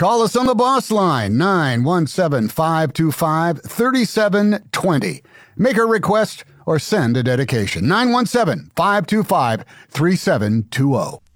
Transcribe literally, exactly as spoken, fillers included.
Call us on the boss line, nine one seven, five two five, three seven two zero. Make a request or send a dedication, nine one seven, five two five, three seven two zero.